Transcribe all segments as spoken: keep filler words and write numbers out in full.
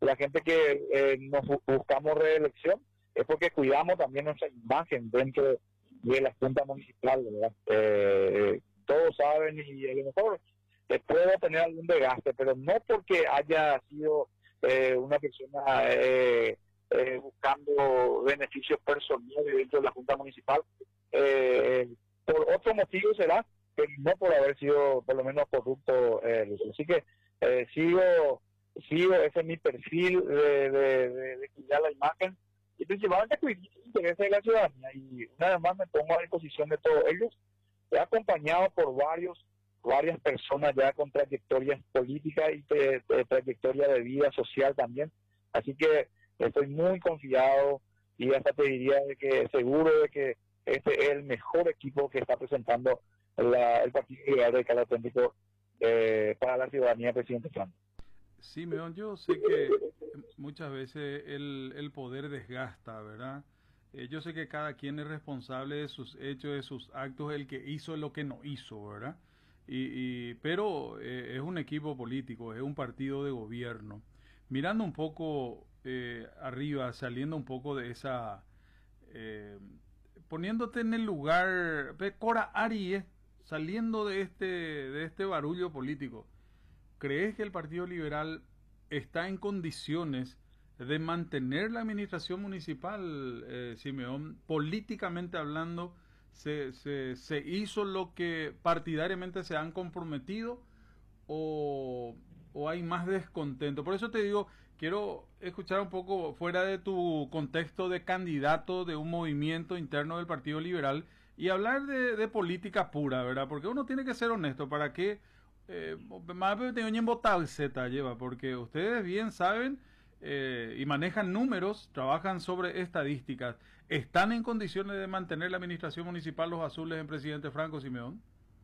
la gente que eh, nos buscamos reelección es porque cuidamos también nuestra imagen dentro de la Junta Municipal, ¿verdad? Eh, todos saben y a lo mejor eh, puedo tener algún desgaste, pero no porque haya sido eh, una persona eh, eh, buscando beneficios personales dentro de la Junta Municipal, eh, por otro motivo será, pero no por haber sido por lo menos corrupto. Eh, así que eh, sigo, sigo, ese es mi perfil de, de, de, de cuidar la imagen y principalmente cuidar los intereses de la ciudadanía. Y una vez más me pongo a disposición de todos ellos. He acompañado por varios, varias personas ya con trayectorias políticas y de, de trayectoria de vida social también. Así que estoy muy confiado y hasta te diría de que seguro de que este es el mejor equipo que está presentando la, el Partido Liberal Radical Auténtico eh, para la ciudadanía, presidente Trump. Sí, Meón, yo sé que muchas veces el, el poder desgasta, ¿verdad? Eh, yo sé que cada quien es responsable de sus hechos, de sus actos, el que hizo lo que no hizo, ¿verdad? Y, y, pero eh, es un equipo político, es un partido de gobierno. Mirando un poco eh, arriba, saliendo un poco de esa... Eh, poniéndote en el lugar, ve, Cora Aries, saliendo de este, de este barullo político. ¿Crees que el Partido Liberal está en condiciones de mantener la administración municipal, eh, Simeón? Políticamente hablando, se, se, ¿se hizo lo que partidariamente se han comprometido o, o hay más descontento? Por eso te digo, quiero escuchar un poco fuera de tu contexto de candidato de un movimiento interno del Partido Liberal y hablar de, de política pura, ¿verdad? Porque uno tiene que ser honesto. ¿Para qué? Eh, más en votar Z lleva, porque ustedes bien saben eh, y manejan números, trabajan sobre estadísticas. ¿Están en condiciones de mantener la administración municipal Los Azules en presidente Franco Simeón?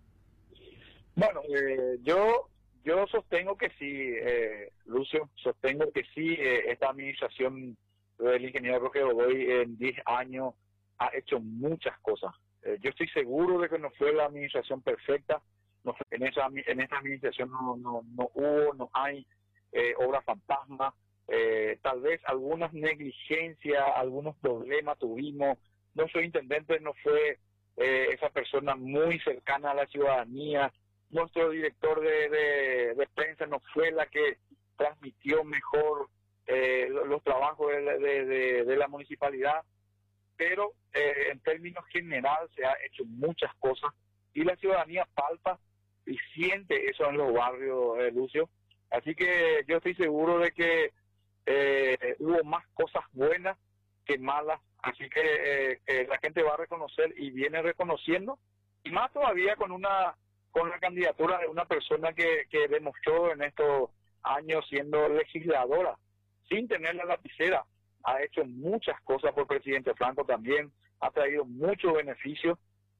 Bueno, eh, yo yo sostengo que sí, eh, Lucio, sostengo que sí, eh, esta administración del ingeniero Roque Godoy en diez años ha hecho muchas cosas. Eh, yo estoy seguro de que no fue la administración perfecta, no fue- en esa en esta administración no, no, no hubo, no hay eh, obra fantasma, eh, tal vez algunas negligencias, algunos problemas tuvimos. Nuestro intendente no fue eh, esa persona muy cercana a la ciudadanía. Nuestro director de, de, de prensa no fue la que transmitió mejor eh, los, los trabajos de, de, de, de la municipalidad, pero eh, en términos general se ha hecho muchas cosas y la ciudadanía palpa y siente eso en los barrios, eh, Lucio. Así que yo estoy seguro de que eh, hubo más cosas buenas que malas, así que eh, eh, la gente va a reconocer y viene reconociendo, y más todavía con una con la candidatura de una persona que, que demostró en estos años siendo legisladora, sin tener la lapicera, ha hecho muchas cosas por presidente Franco también, ha traído muchos beneficios,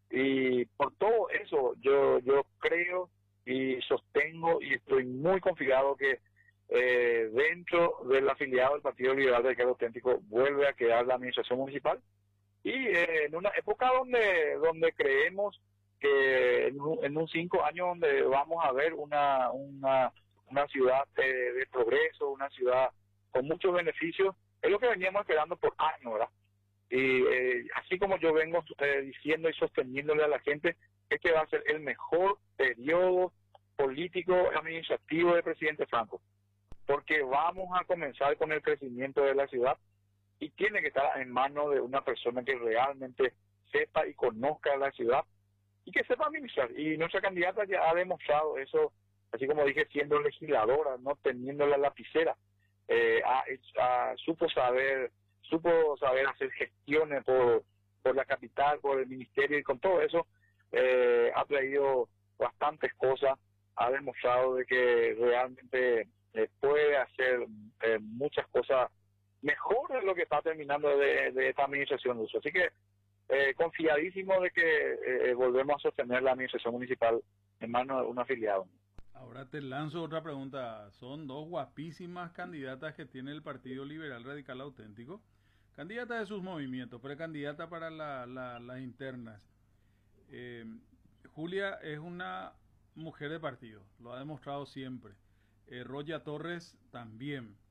y por todo eso yo yo creo y sostengo y estoy muy confiado que eh, dentro del afiliado del Partido Liberal Radical Auténtico vuelve a quedar la administración municipal, y eh, en una época donde donde creemos que en un, en un cinco años donde vamos a ver una una, una ciudad de, de progreso, una ciudad con muchos beneficios, es lo que veníamos esperando por años, ¿verdad? Y eh, así como yo vengo eh, diciendo y sosteniéndole a la gente, este va a ser el mejor periodo político administrativo del presidente Franco, porque vamos a comenzar con el crecimiento de la ciudad y tiene que estar en manos de una persona que realmente sepa y conozca la ciudad y que sepa administrar. Y nuestra candidata ya ha demostrado eso, así como dije, siendo legisladora, no teniendo la lapicera, eh, ha, hecho- ha- supo saber supo saber hacer gestiones por, por la capital, por el ministerio, y con todo eso eh, ha traído bastantes cosas, ha demostrado de que realmente eh, puede hacer eh, muchas cosas mejor de lo que está terminando de, de esta administración de uso. Así que eh, confiadísimo de que eh, volvemos a sostener la administración municipal en manos de un afiliado. Ahora te lanzo otra pregunta. Son dos guapísimas candidatas que tiene el Partido Liberal Radical Auténtico. Candidata de sus movimientos, precandidata para la, la, las internas. Eh, Julia es una mujer de partido, lo ha demostrado siempre. Eh, Roya Torres también.